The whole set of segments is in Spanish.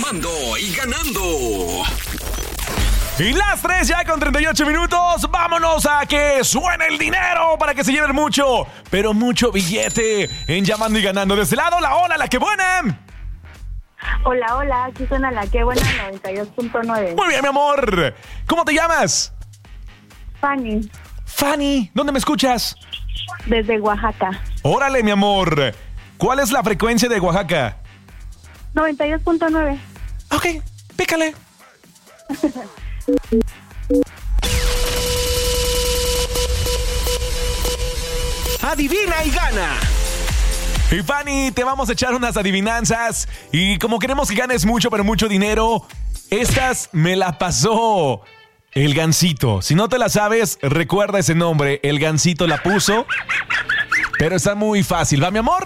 llamando y ganando. Y las 3 ya con 38 minutos. Vámonos a que suene el dinero para que se lleven mucho, pero mucho billete en Llamando y Ganando. De este lado, la hola, la que buena. Hola, hola, aquí suena la que buena 92.9. Muy bien, mi amor. ¿Cómo te llamas? Fanny, Fanny, ¿dónde me escuchas? desde Oaxaca. Órale, mi amor. ¿Cuál es la frecuencia de Oaxaca? 92.9. Ok, pícale. Adivina y gana. Y Fanny, te vamos a echar unas adivinanzas. Y como queremos que ganes mucho, pero mucho dinero, estas me la pasó el Gansito. Si no te la sabes, recuerda ese nombre. El Gansito la puso. Pero está muy fácil, ¿va, mi amor?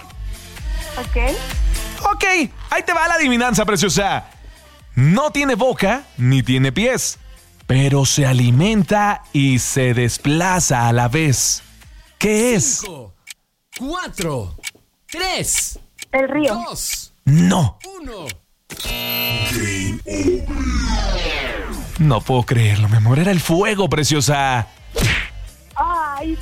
Ok. Ok, ahí te va la adivinanza, preciosa. No tiene boca ni tiene pies, pero se alimenta y se desplaza a la vez. ¿Qué es? 5, 4, 3, El río. 2, No, 1. no puedo creerlo, mi amor. Era el fuego, preciosa. Ay.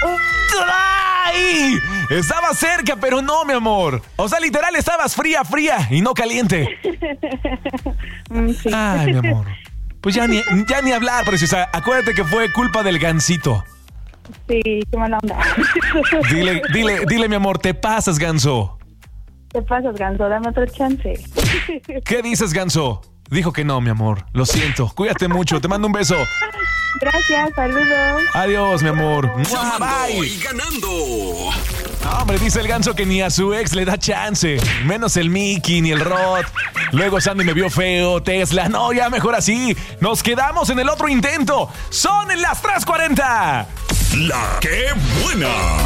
¡Ay! Estaba cerca, pero no, mi amor. O sea, literal, estabas fría y no caliente. Sí. Ay, mi amor. Pues ya ni hablar, preciosa. Acuérdate que fue culpa del Gansito. Sí, qué mala onda. Dile, mi amor, te pasas, Ganso. Te pasas, Ganso, dame otro chance. ¿Qué dices, Ganso? Dijo que no, mi amor. Lo siento. Cuídate mucho. Te mando un beso. Gracias, saludos. Adiós, mi amor. ¡Mua! Llamando Bye. y ganando. No, hombre, dice el Ganso que ni a su ex le da chance. Menos el Mickey ni el Rod. Luego Sandy me vio feo, Tesla. No, ya mejor así. Nos quedamos en el otro intento. Son las 3:40. La que buena.